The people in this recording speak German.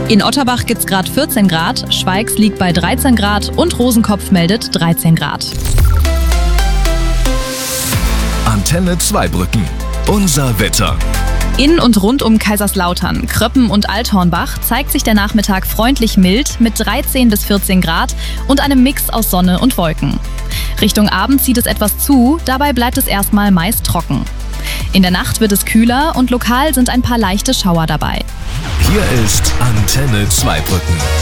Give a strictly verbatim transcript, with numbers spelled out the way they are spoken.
In Otterbach gibt's gerade vierzehn Grad, Schweigs liegt bei dreizehn Grad und Rosenkopf meldet dreizehn Grad. Antenne Zweibrücken. Unser Wetter. In und rund um Kaiserslautern, Kröppen und Althornbach zeigt sich der Nachmittag freundlich mild mit dreizehn bis vierzehn Grad und einem Mix aus Sonne und Wolken. Richtung Abend zieht es etwas zu, dabei bleibt es erstmal meist trocken. In der Nacht wird es kühler und lokal sind ein paar leichte Schauer dabei. Hier ist Antenne Zweibrücken.